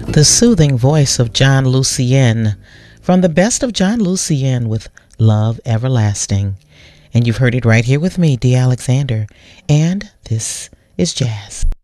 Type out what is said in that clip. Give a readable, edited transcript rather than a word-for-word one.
The soothing voice of John Lucien from the best of John Lucien with Love Everlasting. And you've heard it right here with me, Dee Alexander. And this is Jazz.